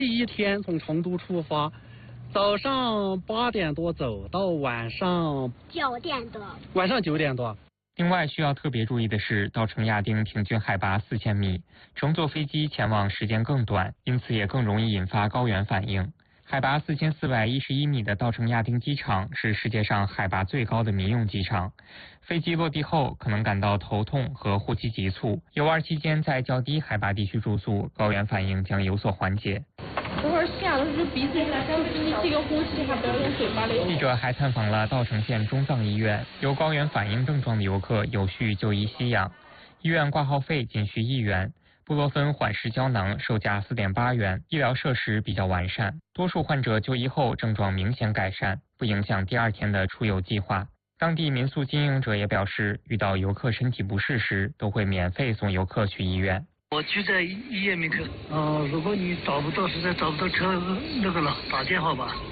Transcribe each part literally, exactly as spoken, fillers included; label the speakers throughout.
Speaker 1: 第一天从成都出发，早上八点多走到晚上
Speaker 2: 九点多。
Speaker 1: 晚上九点多。
Speaker 3: 另外需要特别注意的是，稻城亚丁平均海拔四千米，乘坐飞机前往时间更短，因此也更容易引发高原反应。海拔四千四百一十一米的稻城亚丁机场是世界上海拔最高的民用机场。飞机落地后可能感到头痛和呼吸急促，游玩期间在较低海拔地区住宿，高原反应将有所缓解。
Speaker 4: 这会儿吓得是鼻子就是你这个呼吸还不要用嘴巴的。
Speaker 3: 记者还探访了稻城县中藏医院，有高原反应症状的游客有序就医吸氧，医院挂号费仅需一元。布洛芬缓释胶囊售价四点八元，医疗设施比较完善，多数患者就医后症状明显改善，不影响第二天的出游计划。当地民宿经营者也表示，遇到游客身体不适时，都会免费送游客去医院。
Speaker 5: 我就在医院门口。呃，如果你找不到，实在找不到车那个了，打电话吧。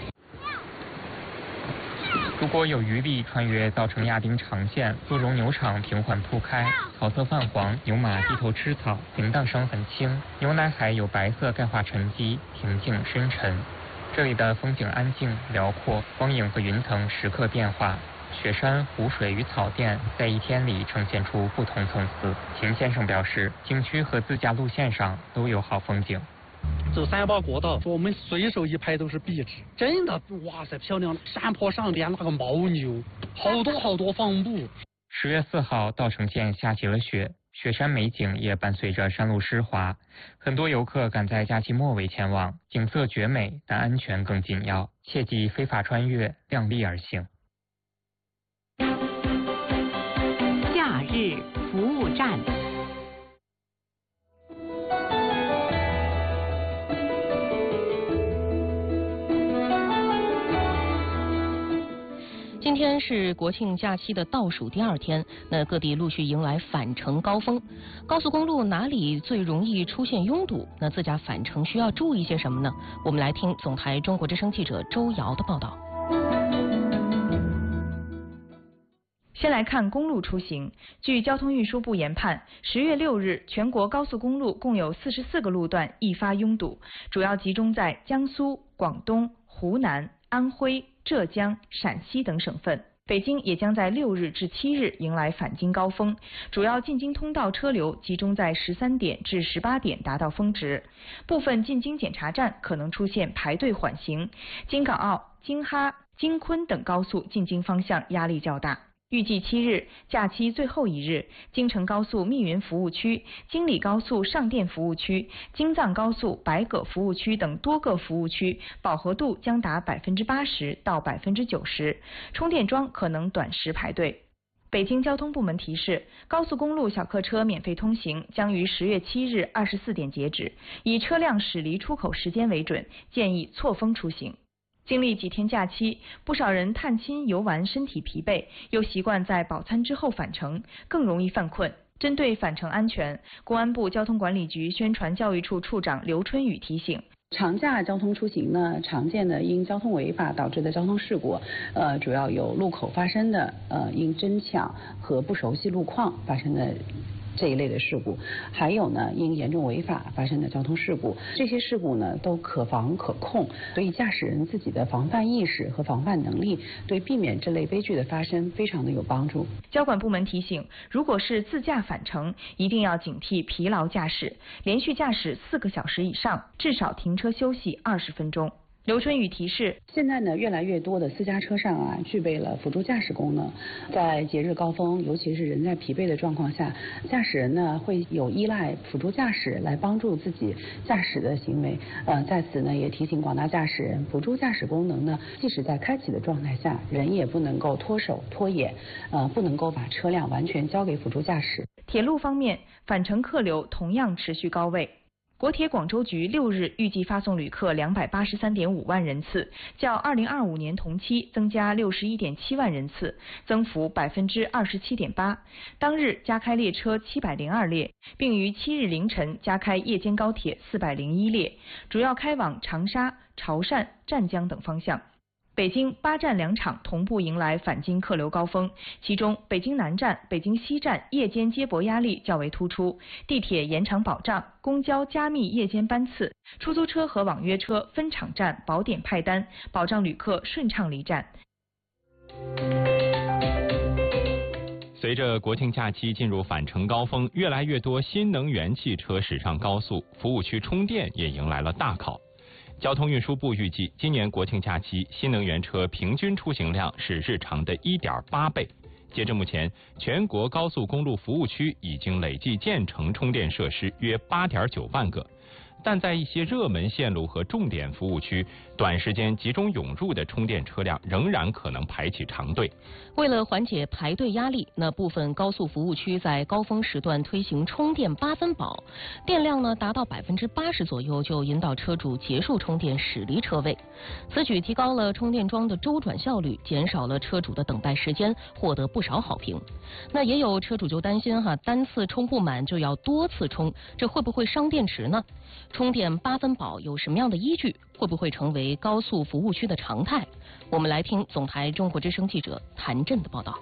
Speaker 3: 如果有余力穿越稻城亚丁长线，鹿茸牛场平缓铺开，草色泛黄，牛马低头吃草，铃铛声很轻，牛奶海有白色钙化沉积，平静深沉。这里的风景安静辽阔，光影和云层时刻变化，雪山、湖水与草甸在一天里呈现出不同层次。秦先生表示，景区和自驾路线上都有好风景。
Speaker 1: 走三八国道，说我们随手一拍都是壁纸，真的哇塞漂亮！山坡上边那个牦牛，好多好多放牧。
Speaker 3: 十月四号，稻城县下起了雪，雪山美景也伴随着山路湿滑，很多游客赶在假期末尾前往，景色绝美，但安全更紧要，切忌非法穿越，量力而行。
Speaker 6: 假日服务站。今天是国庆假期的倒数第二天，那各地陆续迎来返程高峰。高速公路哪里最容易出现拥堵？那自驾返程需要注意些什么呢？我们来听总台中国之声记者周瑶的报道。
Speaker 7: 先来看公路出行。据交通运输部研判，十月六日全国高速公路共有四十四个路段易发拥堵，主要集中在江苏、广东、湖南、安徽、浙江、陕西等省份。北京也将在六日至七日迎来返京高峰，主要进京通道车流集中在十三点至十八点达到峰值，部分进京检查站可能出现排队缓行，京港澳、京哈、京昆等高速进京方向压力较大。预计七日假期最后一日，京承高速密云服务区、京礼高速上甸服务区、京藏高速白葛服务区等多个服务区饱和度将达百分之八十到百分之九十，充电桩可能短时排队。北京交通部门提示，高速公路小客车免费通行将于十月七日二十四点截止，以车辆驶离出口时间为准，建议错峰出行。经历几天假期，不少人探亲游玩身体疲惫，又习惯在饱餐之后返程，更容易犯困。针对返程安全，公安部交通管理局宣传教育处处长刘春雨提醒，
Speaker 8: 长假交通出行呢，常见的因交通违法导致的交通事故，呃，主要有路口发生的，呃，因争抢和不熟悉路况发生的这一类的事故，还有呢，因严重违法发生的交通事故，这些事故呢都可防可控，所以驾驶人自己的防范意识和防范能力，对避免这类悲剧的发生非常的有帮助。
Speaker 7: 交管部门提醒，如果是自驾返程，一定要警惕疲劳驾驶，连续驾驶四个小时以上，至少停车休息二十分钟。刘春雨提示，
Speaker 8: 现在呢，越来越多的私家车上啊，具备了辅助驾驶功能。在节日高峰，尤其是人在疲惫的状况下，驾驶人呢会有依赖辅助驾驶来帮助自己驾驶的行为。呃，在此呢，也提醒广大驾驶人，辅助驾驶功能呢，即使在开启的状态下，人也不能够脱手脱眼，呃，不能够把车辆完全交给辅助驾驶。
Speaker 7: 铁路方面，返程客流同样持续高位。国铁广州局六日预计发送旅客两百八十三点五万人次，较二零二五年同期增加六十一点七万人次，增幅百分之二十七点八。当日加开列车七百零二列，并于七日凌晨加开夜间高铁四百零一列，主要开往长沙、潮汕、湛江等方向。 北京八站两场同步迎来返京客流高峰，其中北京南站、北京西站夜间接驳压力较为突出，地铁延长保障，公交加密夜间班次，出租车和网约车分场站保点派单，保障旅客顺畅离站。
Speaker 2: 随着国庆假期进入返程高峰，越来越多新能源汽车驶上高速，服务区充电也迎来了大考。交通运输部预计，今年国庆假期新能源车平均出行量是日常的 一点八倍。截至目前，全国高速公路服务区已经累计建成充电设施约 八点九万个。但在一些热门线路和重点服务区，短时间集中涌入的充电车辆仍然可能排起长队。
Speaker 6: 为了缓解排队压力，那部分高速服务区在高峰时段推行充电八分饱，电量呢达到百分之八十左右，就引导车主结束充电驶离车位。此举提高了充电桩的周转效率，减少了车主的等待时间，获得不少好评。那也有车主就担心哈，单次充不满就要多次充，这会不会伤电池呢？充电八分饱有什么样的依据？会不会成为高速服务区的常态？我们来听总台中国之声记者谭震的报道。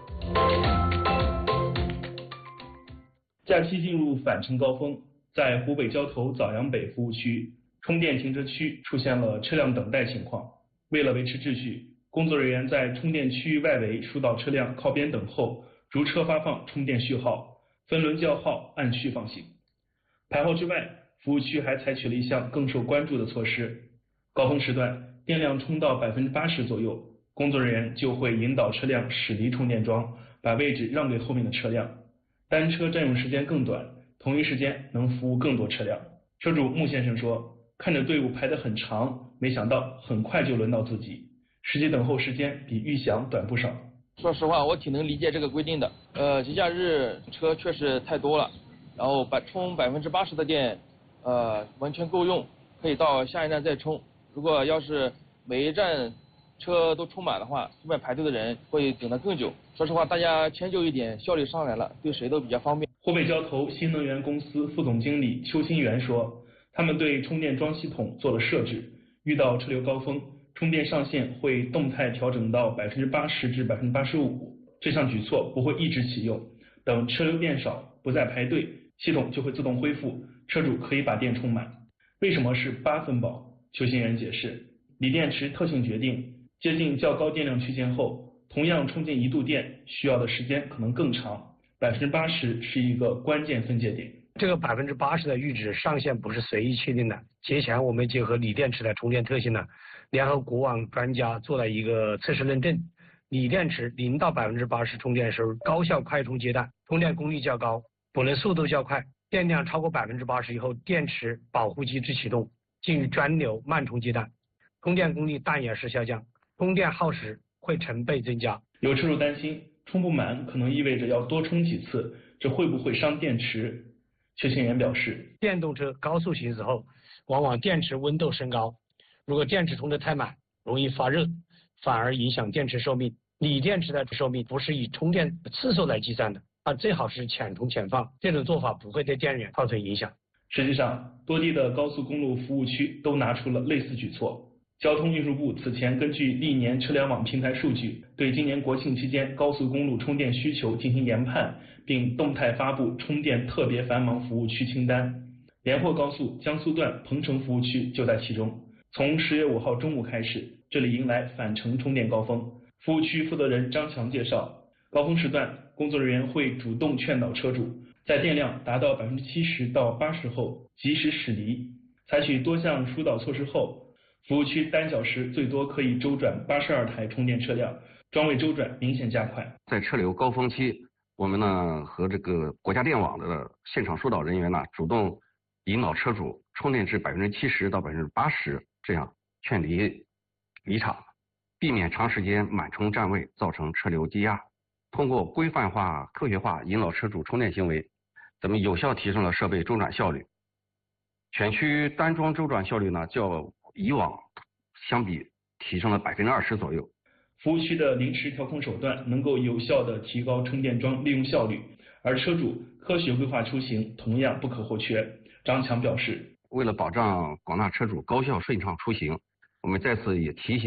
Speaker 9: 假期进入返程高峰，在湖北交头枣阳北服务区，充电停车区出现了车辆等待情况。为了维持秩序，工作人员在充电区域外围疏导车辆靠边等候，逐车发放充电序号，分轮叫号，按序放行。排号之外，服务区还采取了一项更受关注的措施，高峰时段电量充到百分之八十左右，工作人员就会引导车辆驶离充电桩，把位置让给后面的车辆。单车占用时间更短，同一时间能服务更多车辆。车主穆先生说，看着队伍排得很长，没想到很快就轮到自己，实际等候时间比预想短不少。
Speaker 10: 说实话，我挺能理解这个规定的。呃，节假日车确实太多了，然后百充百分之八十的电。呃，完全够用，可以到下一站再充。如果要是每一站车都充满的话，后面排队的人会等得更久。说实话，大家迁就一点，效率上来了，对谁都比较方便。
Speaker 9: 湖北交投新能源公司副总经理邱新元说，他们对充电桩系统做了设置，遇到车流高峰，充电上限会动态调整到百分之八十至百分之八十五。这项举措不会一直启用，等车流变少，不再排队，系统就会自动恢复。车主可以把电充满。为什么是八分饱？邱新元解释，锂电池特性决定，接近较高电量区间后，同样充进一度电，需要的时间可能更长。百分之八十是一个关键分界点。
Speaker 11: 这个百分之八十的阈值上限不是随意确定的。节前我们结合锂电池的充电特性呢，联合国网专家做了一个测试认证。锂电池零到百分之八十充电时候，高效快充阶段，充电功率较高，补能速度较快。电量超过百分之八十以后，电池保护机制启动，进入专流慢充阶段，充电功率但也是下降，充电耗时会成倍增加。
Speaker 9: 有车主担心充不满可能意味着要多充几次，这会不会伤电池？邱新元表示，
Speaker 11: 电动车高速行驶后，往往电池温度升高，如果电池充得太满，容易发热，反而影响电池寿命。锂电池的寿命不是以充电次数来计算的。啊，最好是浅充浅放，这种做法不会对电源造成影响。
Speaker 9: 实际上，多地的高速公路服务区都拿出了类似举措。交通运输部此前根据历年车联网平台数据，对今年国庆期间高速公路充电需求进行研判，并动态发布充电特别繁忙服务区清单。连霍高速江苏段彭城服务区就在其中。从十月五号中午开始，这里迎来返程充电高峰。服务区负责人张强介绍，高峰时段，工作人员会主动劝导车主，在电量达到百分之七十到八十后及时驶离。采取多项疏导措施后，服务区单小时最多可以周转八十二台充电车辆，桩位周转明显加快。
Speaker 12: 在车流高峰期，我们呢和这个国家电网的现场疏导人员呢，主动引导车主充电至百分之七十到百分之八十，这样劝离离场，避免长时间满充占位造成车流积压。通过规范化、科学化引导车主充电行为，咱们有效提升了设备周转效率。全区单桩周转效率呢，较以往相比提升了百分之二十左右。
Speaker 9: 服务区的临时调控手段能够有效地提高充电桩利用效率，而车主科学规划出行同样不可或缺。张强表示，
Speaker 12: 为了保障广大车主高效顺畅出行，我们在此也提醒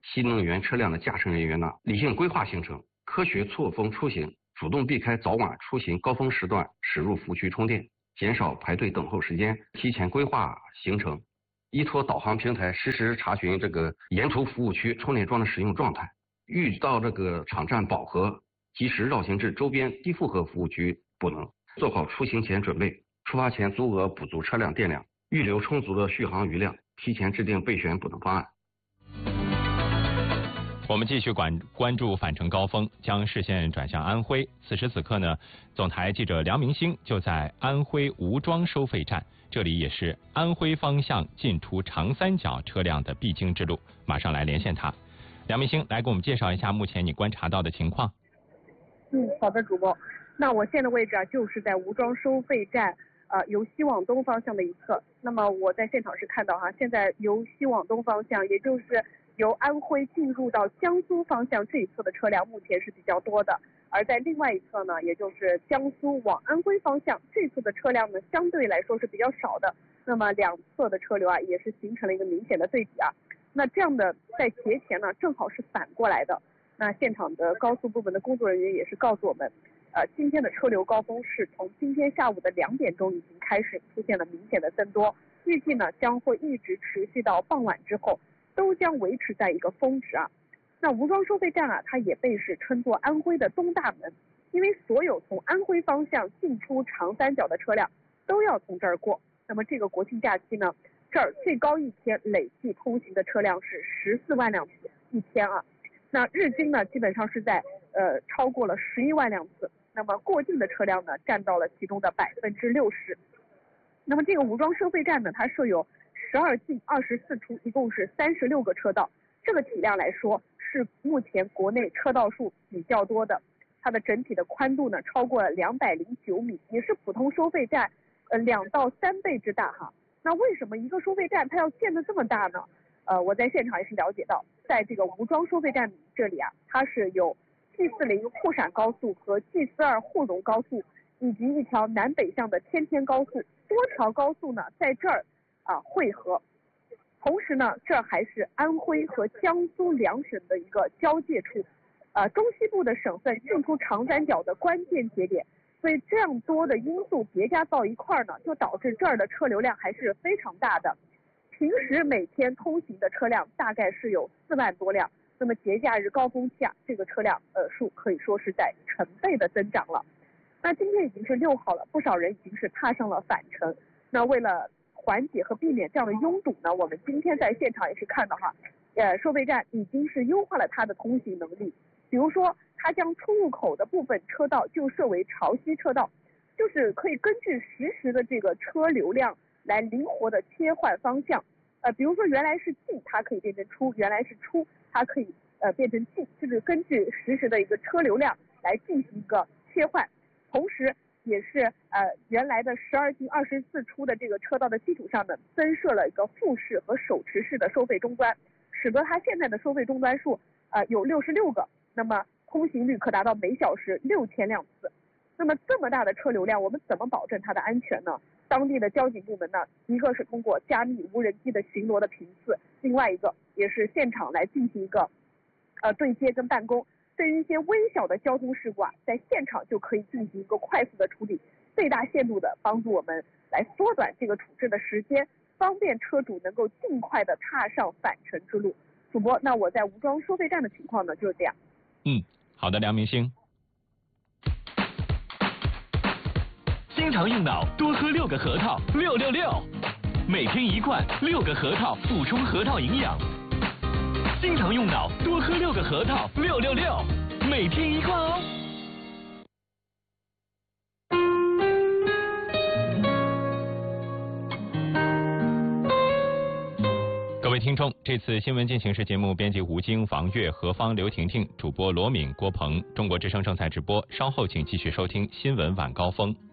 Speaker 12: 新能源车辆的驾乘人员呢，理性规划行程，科学错峰出行，主动避开早晚出行高峰时段驶入服务区充电，减少排队等候时间，提前规划行程，依托导航平台实时查询这个沿途服务区充电桩的使用状态，遇到这个场站饱和，及时绕行至周边低负荷服务区补能，做好出行前准备，出发前足额补足车辆电量，预留充足的续航余量，提前制定备选补能方案。
Speaker 2: 我们继续关关注返程高峰，将视线转向安徽。此时此刻呢，总台记者梁明星就在安徽吴庄收费站，这里也是安徽方向进出长三角车辆的必经之路。马上来连线他，梁明星来给我们介绍一下目前你观察到的情况。
Speaker 13: 嗯，好的，主播。那我现在的位置啊，就是在吴庄收费站，呃，由西往东方向的一侧。那么我在现场是看到哈，现在由西往东方向，也就是由安徽进入到江苏方向这一侧的车辆目前是比较多的，而在另外一侧呢，也就是江苏往安徽方向这侧的车辆呢，相对来说是比较少的。那么两侧的车流啊，也是形成了一个明显的对比啊。那这样的在节前呢，正好是反过来的。那现场的高速部门的工作人员也是告诉我们，呃，今天的车流高峰是从今天下午的两点钟已经开始出现了明显的增多，预计呢将会一直持续到傍晚之后，都将维持在一个峰值啊。那吴庄收费站啊，它也被是称作安徽的东大门，因为所有从安徽方向进出长三角的车辆都要从这儿过。那么这个国庆假期呢，这儿最高一天累计通行的车辆是十四万辆次一天啊。那日均呢，基本上是在呃超过了十一万辆次。那么过境的车辆呢，占到了其中的百分之六十。那么这个吴庄收费站呢，它设有十二进二十四出，一共是三十六个车道。这个体量来说，是目前国内车道数比较多的。它的整体的宽度呢，超过了两百零九米，也是普通收费站呃两到三倍之大哈。那为什么一个收费站它要建得这么大呢？呃，我在现场也是了解到，在这个吴庄收费站这里啊，它是有 G 四零沪陕高速和 G 四二沪蓉高速，以及一条南北向的天天高速，多条高速呢在这儿啊汇合。同时呢，这儿还是安徽和江苏两省的一个交界处，呃，中西部的省份进出长三角的关键节点。所以这样多的因素叠加到一块儿呢，就导致这儿的车流量还是非常大的。平时每天通行的车辆大概是有四万多辆，那么节假日高峰期啊，这个车辆呃数可以说是在成倍的增长了。那今天已经是六号了，不少人已经是踏上了返程。那为了缓解和避免这样的拥堵呢，我们今天在现场也是看到哈，呃，收费站已经是优化了它的通行能力。比如说，它将出入口的部分车道就设为潮汐车道，就是可以根据实时的这个车流量来灵活的切换方向。呃，比如说原来是进，它可以变成出；原来是出，它可以呃变成进，就是根据实时的一个车流量来进行一个切换。同时，也是呃原来的十二进二十四出的这个车道的基础上呢，增设了一个复式和手持式的收费终端，使得它现在的收费终端数呃有六十六个，那么通行率可达到每小时六千辆次。那么这么大的车流量，我们怎么保证它的安全呢？当地的交警部门呢，一个是通过加密无人机的巡逻的频次，另外一个也是现场来进行一个呃对接跟办公。对于一些微小的交通事故啊，在现场就可以进行一个快速的处理，最大限度的帮助我们来缩短这个处置的时间，方便车主能够尽快的踏上返程之路。主播，那我在吴庄收费站的情况呢就是这样。
Speaker 2: 嗯，好的，梁明星。
Speaker 14: 经常用脑，多喝六个核桃，六六六，每天一罐，六个核桃，补充核桃营养。经常用脑，多喝六个核桃，六六六，每天一罐哦。
Speaker 2: 各位听众，这次新闻进行时节目编辑吴京、王悦、何芳、刘婷婷，主播罗敏、郭鹏，中国之声正在直播，稍后请继续收听新闻晚高峰。